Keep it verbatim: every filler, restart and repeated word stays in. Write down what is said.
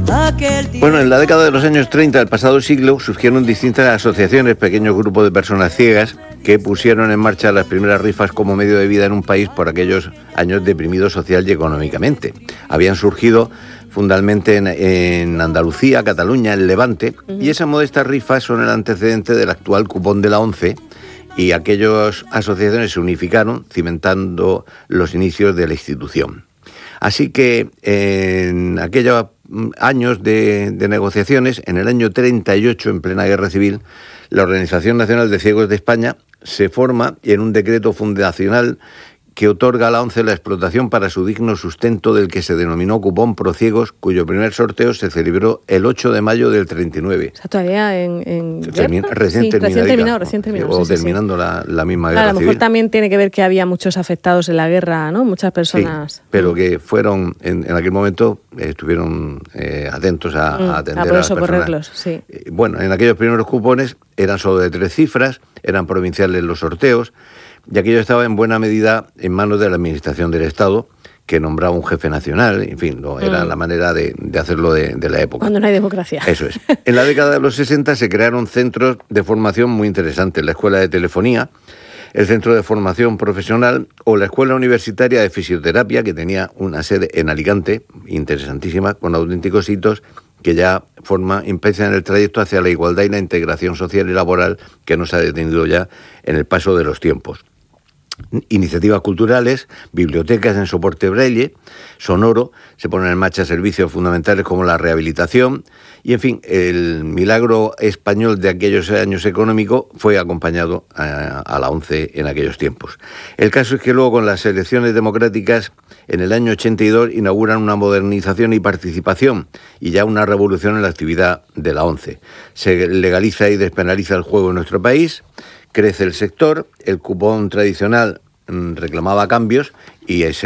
Bueno, en la década de los años treinta del pasado siglo surgieron distintas asociaciones, pequeños grupos de personas ciegas que pusieron en marcha las primeras rifas como medio de vida en un país por aquellos años deprimidos social y económicamente. Habían surgido fundamentalmente en, en Andalucía, Cataluña, en Levante, uh-huh. y esas modestas rifas son el antecedente del actual cupón de la ONCE, y aquellas asociaciones se unificaron, cimentando los inicios de la institución. Así que en aquellos años de, de negociaciones, en el año treinta y ocho, en plena guerra civil, la Organización Nacional de Ciegos de España se forma y en un decreto fundacional que otorga a la ONCE la explotación para su digno sustento, del que se denominó Cupón Prociegos, cuyo primer sorteo se celebró el ocho de mayo del treinta y nueve. O sea, todavía en... en Termin, recién, sí, recién terminado, recién terminado. O sí, terminando sí. La, la misma claro, guerra a lo civil. mejor también tiene que ver que había muchos afectados en la guerra, ¿no? Muchas personas... Sí, pero que fueron, en, en aquel momento, eh, estuvieron eh, atentos a, mm, a atender a, a por las eso personas. correrlos, sí. Eh, bueno, en aquellos primeros cupones eran solo de tres cifras, eran provinciales los sorteos, y aquello estaba en buena medida en manos de la Administración del Estado, que nombraba un jefe nacional, en fin, no, era mm. la manera de, de hacerlo de, de la época. Cuando no hay democracia. Eso es. En la década de los sesenta se crearon centros de formación muy interesantes, la Escuela de Telefonía, el Centro de Formación Profesional o la Escuela Universitaria de Fisioterapia, que tenía una sede en Alicante, interesantísima, con auténticos hitos que ya forma, empieza en el trayecto hacia la igualdad y la integración social y laboral que no se ha detenido ya en el paso de los tiempos. Iniciativas culturales, bibliotecas en soporte braille, sonoro, se ponen en marcha servicios fundamentales como la rehabilitación y, en fin, el milagro español de aquellos años económicos fue acompañado a, a la ONCE en aquellos tiempos. El caso es que luego, con las elecciones democráticas, en el año ochenta y dos inauguran una modernización y participación y ya una revolución en la actividad de la ONCE. Se legaliza y despenaliza el juego en nuestro país. Crece el sector, el cupón tradicional mmm, reclamaba cambios y ese